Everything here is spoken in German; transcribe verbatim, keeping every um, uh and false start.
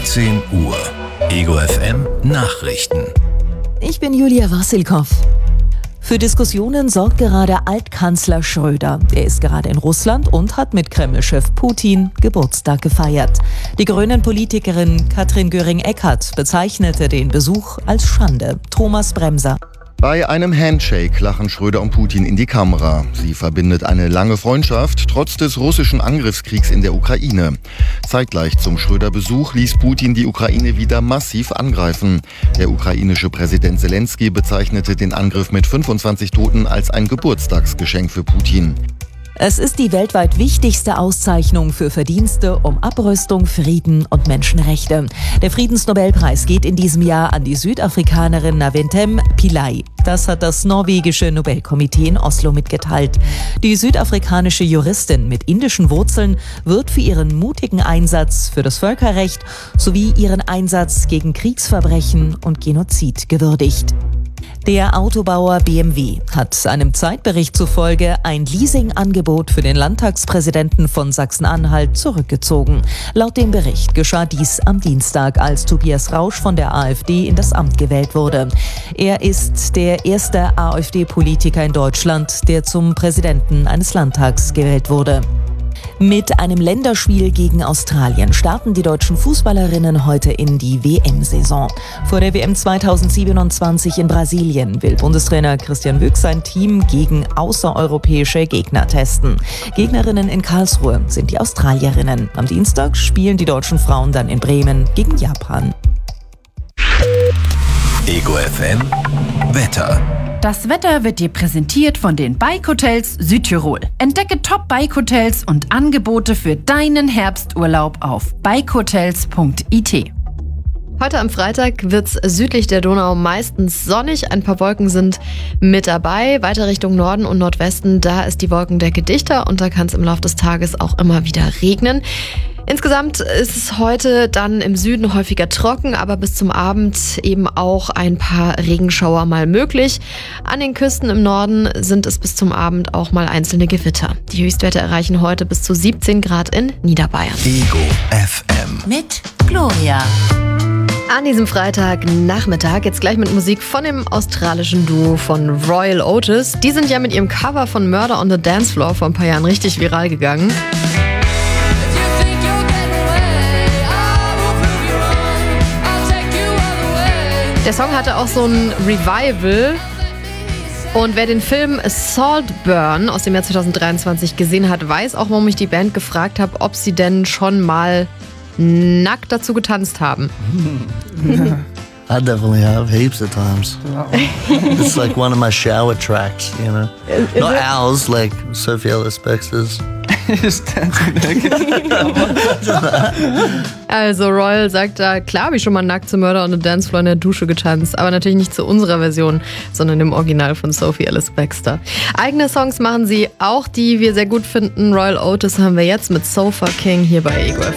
dreizehn Uhr. Ego F M Nachrichten. Ich bin Julia Wassilkow. Für Diskussionen sorgt gerade Altkanzler Schröder. Er ist gerade in Russland und hat mit Kreml-Chef Putin Geburtstag gefeiert. Die Grünen-Politikerin Katrin Göring-Eckardt bezeichnete den Besuch als Schande. Thomas Bremser. Bei einem Handshake lachen Schröder und Putin in die Kamera. Sie verbindet eine lange Freundschaft, trotz des russischen Angriffskriegs in der Ukraine. Zeitgleich zum Schröder-Besuch ließ Putin die Ukraine wieder massiv angreifen. Der ukrainische Präsident Zelensky bezeichnete den Angriff mit fünfundzwanzig Toten als ein Geburtstagsgeschenk für Putin. Es ist die weltweit wichtigste Auszeichnung für Verdienste um Abrüstung, Frieden und Menschenrechte. Der Friedensnobelpreis geht in diesem Jahr an die Südafrikanerin Naventem Pillay. Das hat das norwegische Nobelkomitee in Oslo mitgeteilt. Die südafrikanische Juristin mit indischen Wurzeln wird für ihren mutigen Einsatz für das Völkerrecht sowie ihren Einsatz gegen Kriegsverbrechen und Genozid gewürdigt. Der Autobauer B M W hat einem Zeitbericht zufolge ein Leasingangebot für den Landtagspräsidenten von Sachsen-Anhalt zurückgezogen. Laut dem Bericht geschah dies am Dienstag, als Tobias Rausch von der AfD in das Amt gewählt wurde. Er ist der erste AfD-Politiker in Deutschland, der zum Präsidenten eines Landtags gewählt wurde. Mit einem Länderspiel gegen Australien starten die deutschen Fußballerinnen heute in die W M-Saison. Vor der W M zweitausendsiebenundzwanzig in Brasilien will Bundestrainer Christian Wück sein Team gegen außereuropäische Gegner testen. Gegnerinnen in Karlsruhe sind die Australierinnen. Am Dienstag spielen die deutschen Frauen dann in Bremen gegen Japan. Ego F M Wetter. Das Wetter wird dir präsentiert von den Bike Hotels Südtirol. Entdecke Top-Bike-Hotels und Angebote für deinen Herbsturlaub auf bike hotels punkt i t. Heute am Freitag wird es südlich der Donau meistens sonnig. Ein paar Wolken sind mit dabei. Weiter Richtung Norden und Nordwesten, da ist die Wolkendecke dichter und da kann es im Laufe des Tages auch immer wieder regnen. Insgesamt ist es heute dann im Süden häufiger trocken, aber bis zum Abend eben auch ein paar Regenschauer mal möglich. An den Küsten im Norden sind es bis zum Abend auch mal einzelne Gewitter. Die Höchstwerte erreichen heute bis zu siebzehn Grad in Niederbayern. Ego F M Mit Gloria. An diesem Freitagnachmittag jetzt gleich mit Musik von dem australischen Duo von Royal Otis. Die sind ja mit ihrem Cover von Murder on the Dance Floor vor ein paar Jahren richtig viral gegangen. Der Song hatte auch so ein Revival. Und wer den Film Saltburn aus dem Jahr zweitausenddreiundzwanzig gesehen hat, weiß auch, warum ich die Band gefragt habe, ob sie denn schon mal nackt dazu getanzt haben. I definitely have, heaps of times. It's like one of my shower tracks, you know. Is, is Not it? ours, like Sophie Ellis Bextor's. Also Royal sagt da, klar habe ich schon mal nackt zu Murder on the Dance Floor in der Dusche getanzt, aber natürlich nicht zu unserer Version, sondern dem Original von Sophie Ellis Bextor. Eigene Songs machen sie auch, die wir sehr gut finden. Royal Otis haben wir jetzt mit Sofa King hier bei Ego F M.